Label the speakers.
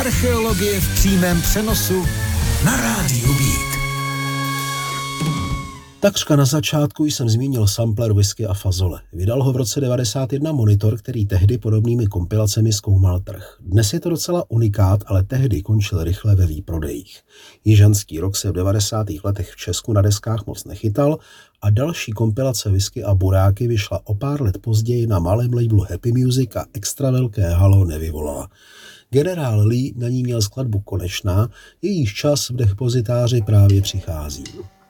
Speaker 1: Archeologie v přímém přenosu na rádiu Beat.
Speaker 2: Takřka na začátku jsem zmínil sampler Whisky a fazole. Vydal ho v roce 1991 Monitor, který tehdy podobnými kompilacemi zkoumal trh. Dnes je to docela unikát, ale tehdy končil rychle ve výprodejích. Jižanský rock se v 90. letech v Česku na deskách moc nechytal a další kompilace Whisky a buráky vyšla o pár let později na malém labelu Happy Music a extra velké halo nevyvolala. Generál Lee na ní měl skladbu Konečná, jejíž čas v depozitáři právě přichází.